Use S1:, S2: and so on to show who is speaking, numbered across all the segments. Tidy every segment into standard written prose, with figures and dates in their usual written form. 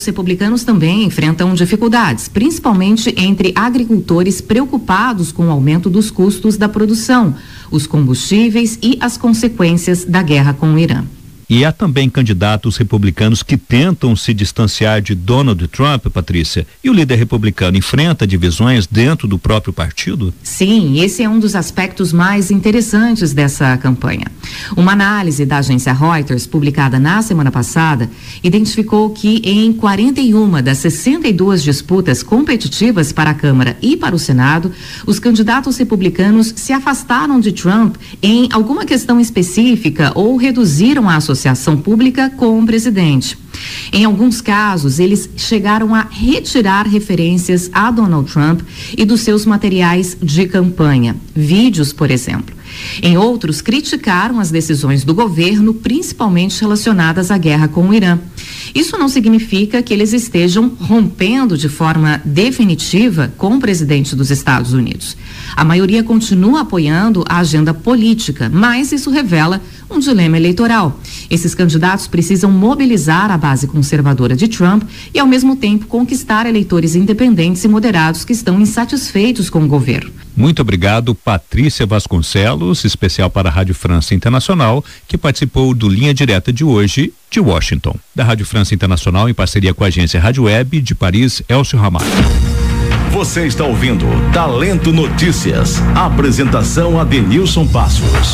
S1: Os republicanos também enfrentam dificuldades, principalmente entre agricultores preocupados com o aumento dos custos da produção, os combustíveis e as consequências da guerra com o Irã.
S2: E há também candidatos republicanos que tentam se distanciar de Donald Trump, Patrícia. E o líder republicano enfrenta divisões dentro do próprio partido?
S1: Sim, esse é um dos aspectos mais interessantes dessa campanha. Uma análise da agência Reuters, publicada na semana passada, identificou que em 41 das 62 disputas competitivas para a Câmara e para o Senado, os candidatos republicanos se afastaram de Trump em alguma questão específica ou reduziram a associação pública com o presidente. Em alguns casos, eles chegaram a retirar referências a Donald Trump e dos seus materiais de campanha, vídeos, por exemplo. Em outros, criticaram as decisões do governo, principalmente relacionadas à guerra com o Irã. Isso não significa que eles estejam rompendo de forma definitiva com o presidente dos Estados Unidos. A maioria continua apoiando a agenda política, mas isso revela um dilema eleitoral. Esses candidatos precisam mobilizar a base conservadora de Trump e, ao mesmo tempo, conquistar eleitores independentes e moderados que estão insatisfeitos com o governo.
S2: Muito obrigado, Patrícia Vasconcelos, especial para a Rádio França Internacional, que participou do Linha Direta de hoje, de Washington. Da Rádio França Internacional, em parceria com a agência Rádio Web de Paris, Elcio Ramalho.
S3: Você está ouvindo Talento Notícias. Apresentação Adenilson Passos.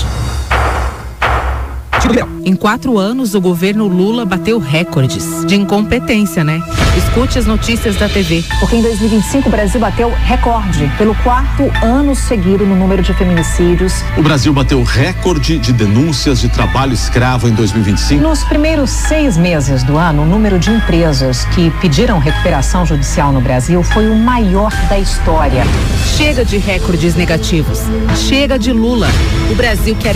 S4: Em 4 anos, o governo Lula bateu recordes de incompetência, né? Escute as notícias da TV.
S5: Porque em 2025 o Brasil bateu recorde pelo 4º ano seguido no número de feminicídios.
S6: O Brasil bateu recorde de denúncias de trabalho escravo em 2025.
S5: Nos primeiros 6 meses do ano, o número de empresas que pediram recuperação judicial no Brasil foi o maior da história.
S4: Chega de recordes negativos. Chega de Lula. O Brasil quer